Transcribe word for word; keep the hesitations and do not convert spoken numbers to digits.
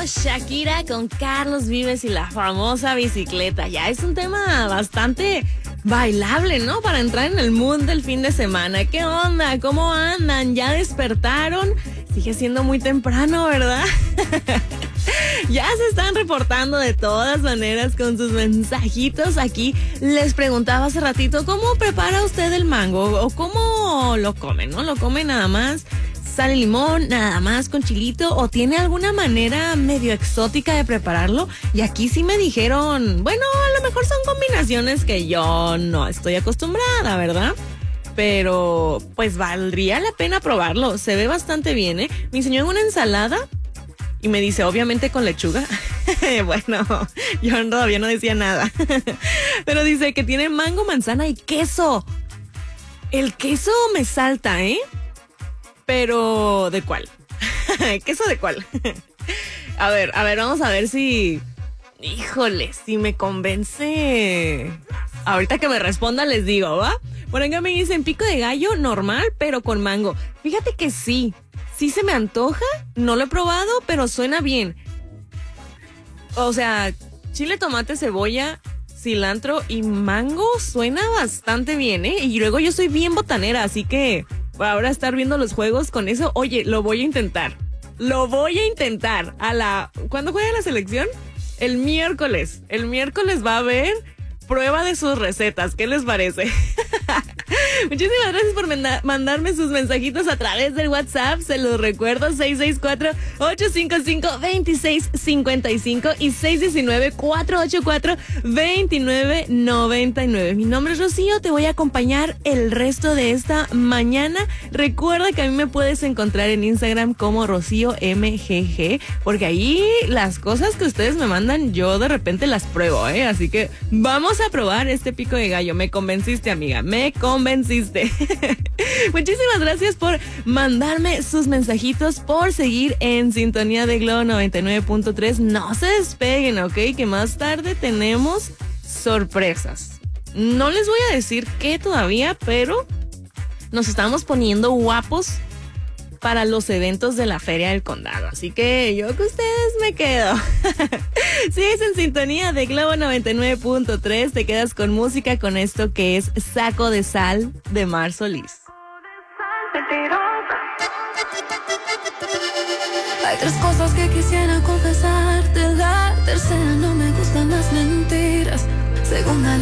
Shakira con Carlos Vives y la famosa bicicleta. Ya es un tema bastante bailable, ¿no? Para entrar en el mood del fin de semana. ¿Qué onda? ¿Cómo andan? ¿Ya despertaron? Sigue siendo muy temprano, ¿verdad? Ya se están reportando de todas maneras con sus mensajitos. Aquí les preguntaba hace ratito, ¿cómo prepara usted el mango? ¿O cómo lo come, no? ¿Lo come nada más sal y limón, nada más con chilito? ¿O tiene alguna manera medio exótica de prepararlo? Y aquí sí me dijeron, bueno, a lo mejor son combinaciones que yo no estoy acostumbrada, ¿verdad? Pero pues valdría la pena probarlo. Se ve bastante bien, ¿eh? Me enseñó en una ensalada y me dice, obviamente con lechuga. Bueno, yo todavía no decía nada. Pero dice que tiene mango, manzana y queso. El queso me salta, ¿eh? Pero, ¿de cuál? ¿Queso de cuál? A ver, a ver, vamos a ver si... Híjole, si me convence... Ahorita que me responda les digo, ¿va? Por acá me dicen pico de gallo normal, pero con mango. Fíjate que sí, sí se me antoja, no lo he probado, pero suena bien. O sea, chile, tomate, cebolla, cilantro y mango suena bastante bien, ¿eh? Y luego yo soy bien botanera, así que ahora estar viendo los juegos con eso, oye, lo voy a intentar. Lo voy a intentar. A la... ¿Cuándo juega la selección? El miércoles. El miércoles va a haber prueba de sus recetas. ¿Qué les parece? Muchísimas gracias por manda- mandarme sus mensajitos a través del WhatsApp. Se los recuerdo, seis seis cuatro, ocho cinco cinco, dos seis cinco cinco y seis uno nueve, cuatro ocho cuatro, dos nueve nueve nueve. Mi nombre es Rocío, te voy a acompañar el resto de esta mañana. Recuerda que a mí me puedes encontrar en Instagram como Rocío M G G, porque ahí las cosas que ustedes me mandan yo de repente las pruebo, ¿eh? Así que vamos a probar este pico de gallo. Me convenciste, amiga, me convenciste. Muchísimas gracias por mandarme sus mensajitos, por seguir en sintonía de Globo noventa y nueve punto tres. No se despeguen, ¿ok? Que más tarde tenemos sorpresas. No les voy a decir qué todavía, pero nos estamos poniendo guapos para los eventos de la Feria del Condado. Así que yo con ustedes me quedo. Sigues en sintonía de Globo noventa y nueve punto tres. Te quedas con música, con esto que es Saco de Sal de Mar Solís. Hay tres cosas que quisiera confesarte. La tercera, no me gustan las mentiras. Segunda,